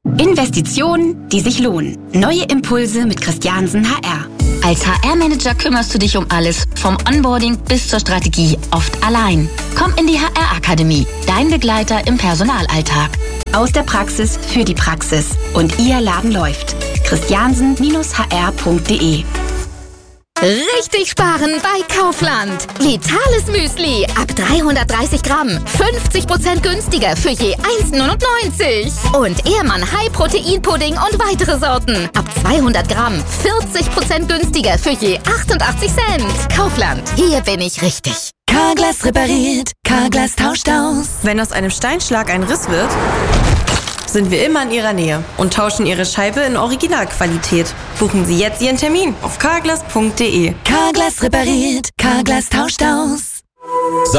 Investitionen, die sich lohnen. Neue Impulse mit Christiansen HR. Als HR-Manager kümmerst du dich um alles, vom Onboarding bis zur Strategie, oft allein. Komm in die HR-Akademie, dein Begleiter im Personalalltag. Aus der Praxis für die Praxis. Und Ihr Laden läuft. Christiansen-hr.de. Richtig sparen bei Kaufland. Vitales Müsli ab 330 Gramm. 50% günstiger für je 1,99. Und Ehrmann High-Protein-Pudding und weitere Sorten. Ab 200 Gramm. 40% günstiger für je 88 Cent. Kaufland. Hier bin ich richtig. Carglass repariert. Carglass tauscht aus. Wenn aus einem Steinschlag ein Riss wird, sind wir immer in Ihrer Nähe und tauschen Ihre Scheibe in Originalqualität. Buchen Sie jetzt Ihren Termin auf carglass.de. Carglass repariert. Carglass tauscht aus.